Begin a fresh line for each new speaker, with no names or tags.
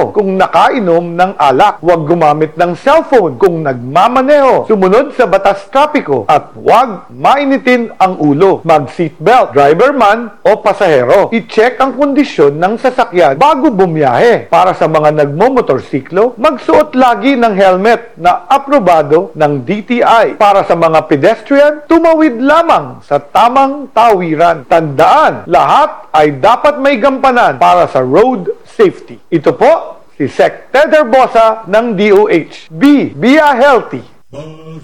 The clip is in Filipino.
nagmamaneho kung nakainom ng alak. Huwag gumamit ng cellphone kung nagmamaneho. Sumunod sa batas trapiko at huwag mainitin ang ulo. Mag-seatbelt, driver man o pasahero. I-check ang kondisyon ng sasakyan bago bumiyahe. Para sa mga nagmomotorsiklo, magsuot lagi ng helmet na aprobado ng DTI. Para sa mga pedestrian, tumawid lamang sa tamang tawiran. Tandaan, lahat ay dapat may gampanan para sa road safety. Ito po si Sec. Ted Herbosa ng DOH. Be a healthy.